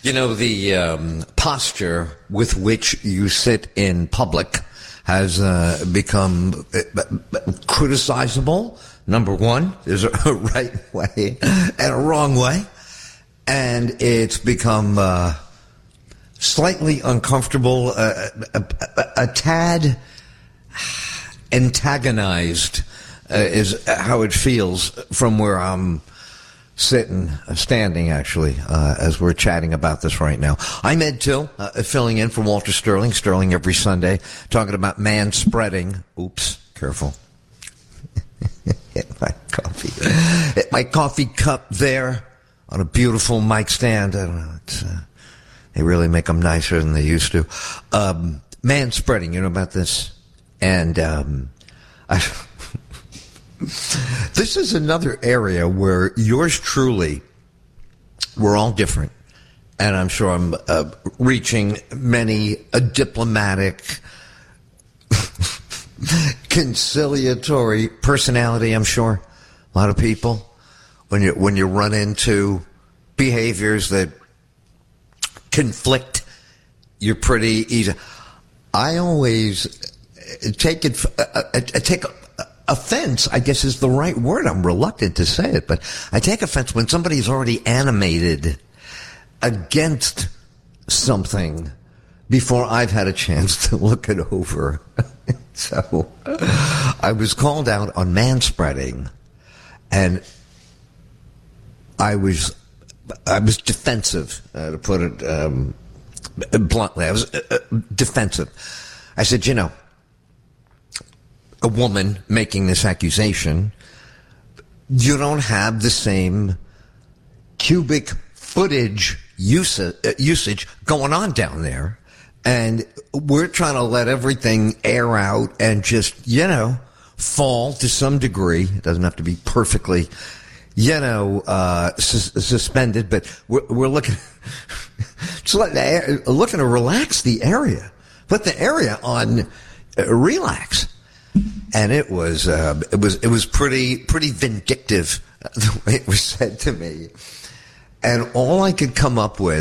You know, the posture with which you sit in public has become criticizable. Number one, there's a right way and a wrong way. And it's become slightly uncomfortable, a tad antagonized is how it feels from where I'm standing, actually, as we're chatting about this right now. I'm Ed Till, filling in for Walter Sterling every Sunday, talking about man-spreading. Oops, careful. Hit my coffee cup there on a beautiful mic stand. I don't know, they really make them nicer than they used to. Man-spreading, you know about this? And this is another area where yours truly, we're all different. And I'm sure I'm reaching many a diplomatic, conciliatory personality, I'm sure. A lot of people, when you run into behaviors that conflict, you're pretty easy. I always take offense, I guess is the right word. I'm reluctant to say it, but I take offense when somebody's already animated against something before I've had a chance to look it over. So I was called out on manspreading, and I was defensive, to put it bluntly. I was defensive. I said, you know, a woman making this accusation, you don't have the same cubic footage usage going on down there. And we're trying to let everything air out and just, you know, fall to some degree. It doesn't have to be perfectly, you know, suspended, but we're looking, just looking to relax the area. Put the area on relax. And it was pretty vindictive the way it was said to me. And all I could come up with